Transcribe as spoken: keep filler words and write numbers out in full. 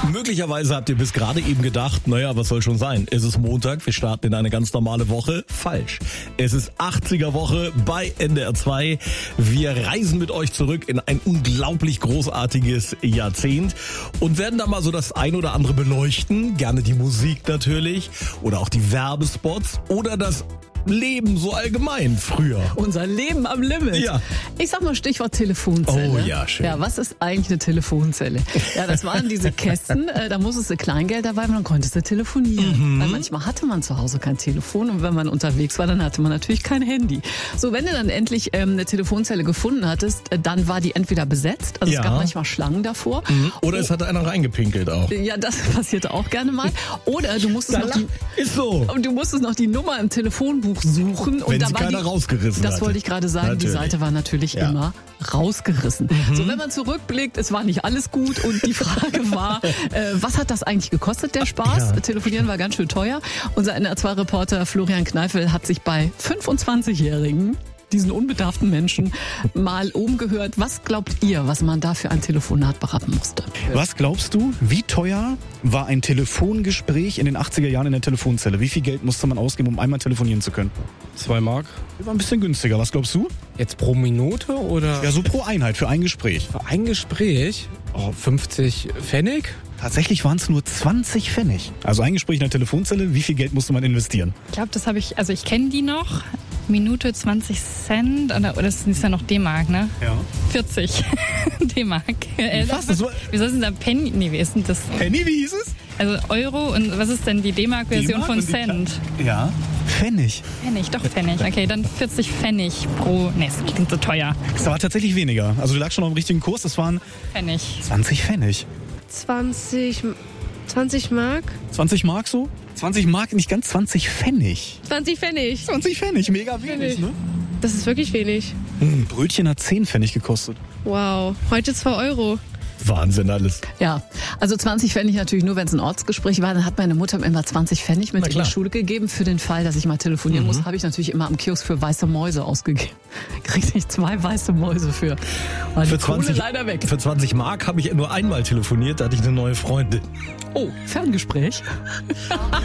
Möglicherweise habt ihr bis gerade eben gedacht, naja, was soll schon sein? Es ist Montag, wir starten in eine ganz normale Woche. Falsch. Es ist achtziger Woche bei N D R zwei. Wir reisen mit euch zurück in ein unglaublich großartiges Jahrzehnt und werden da mal so das ein oder andere beleuchten. Gerne die Musik natürlich oder auch die Werbespots oder das Leben so allgemein früher. Unser Leben am Limit. Ja. Ich sag mal Stichwort Telefonzelle. Oh ja, schön. Ja, was ist eigentlich eine Telefonzelle? Ja, das waren diese Kästen, äh, da musstest du Kleingeld dabei haben, dann konntest du telefonieren. Mhm. Weil manchmal hatte man zu Hause kein Telefon und wenn man unterwegs war, dann hatte man natürlich kein Handy. So, wenn du dann endlich ähm, eine Telefonzelle gefunden hattest, äh, dann war die entweder besetzt, also ja. es gab manchmal Schlangen davor. Mhm. Oder oh. es hatte einer reingepinkelt auch. Ja, das passierte auch gerne mal. Oder du musstest, noch die, ist so. und du musstest noch die Nummer im Telefonbuch suchen. Und wenn da sie war keiner die, rausgerissen Das hatte. wollte ich gerade sagen, natürlich. Die Seite war natürlich ja. immer rausgerissen. Mhm. So, wenn man zurückblickt, es war nicht alles gut und die Frage war, äh, was hat das eigentlich gekostet, der Spaß? Ja. Telefonieren war ganz schön teuer. Unser N D R zwei Reporter Florian Kneifel hat sich bei fünfundzwanzigjährigen diesen unbedarften Menschen mal umgehört. Was glaubt ihr, was man da für ein Telefonat berappen musste? Was glaubst du, wie teuer war ein Telefongespräch in den achtziger Jahren in der Telefonzelle? Wie viel Geld musste man ausgeben, um einmal telefonieren zu können? Zwei Mark. War ein bisschen günstiger. Was glaubst du? Jetzt pro Minute oder? Ja, so pro Einheit für ein Gespräch. Für ein Gespräch? Oh, fünfzig Pfennig? Tatsächlich waren es nur zwanzig Pfennig. Also ein Gespräch in der Telefonzelle, wie viel Geld musste man investieren? Ich glaube, das habe ich, also ich kenne die noch. Minute zwanzig Cent, oder das ist ja noch D-Mark, ne? Ja. vierzig D-Mark. Was? Das war Wieso ist denn da Penny? Nee, wie ist denn das? Penny, wie hieß es? Also Euro und was ist denn die D-Mark-Version von Cent? Ja. Pfennig. Pfennig, doch Pfennig. Okay, dann vierzig Pfennig pro. Nee, das klingt so teuer. Das war tatsächlich weniger. Also du lagst schon auf dem richtigen Kurs. Das waren Pfennig. zwanzig Pfennig. zwanzig, zwanzig Mark? zwanzig Mark so? zwanzig Mark, nicht ganz zwanzig Pfennig. zwanzig Pfennig. zwanzig Pfennig, mega wenig, ne? Das ist wirklich wenig. Ein Brötchen hat zehn Pfennig gekostet. Wow, heute zwei Euro. Wahnsinn alles. Ja, also zwanzig Pfennig natürlich nur, wenn es ein Ortsgespräch war. Dann hat meine Mutter mir immer zwanzig Pfennig mit in die Schule gegeben. Für den Fall, dass ich mal telefonieren mhm. muss, habe ich natürlich immer am Kiosk für weiße Mäuse ausgegeben. Kriegte ich zwei weiße Mäuse für. War die für zwanzig, Kohle leider weg. Für zwanzig Mark habe ich nur einmal telefoniert, da hatte ich eine neue Freundin. Oh, Ferngespräch.